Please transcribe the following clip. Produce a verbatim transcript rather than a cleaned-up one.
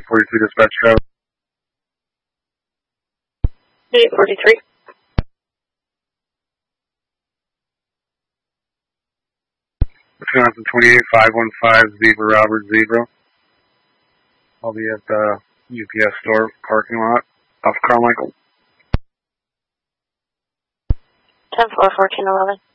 forty-two dispatch travel. eight forty-three. Wisconsin twenty-eight five one five Zebra Robert Zebra. I'll be at the U P S store parking lot off Carmichael. ten four fourteen eleven.